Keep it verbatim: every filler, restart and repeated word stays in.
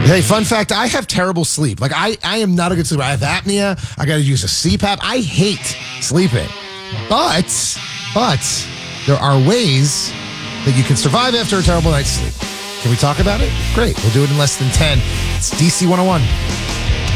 Hey, fun fact, I have terrible sleep. Like, I, I am not a good sleeper. I have apnea. I got to use a C PAP. I hate sleeping. But, but, there are ways that you can survive after a terrible night's sleep. Can we talk about it? Great. We'll do it in less than ten. It's D C one oh one.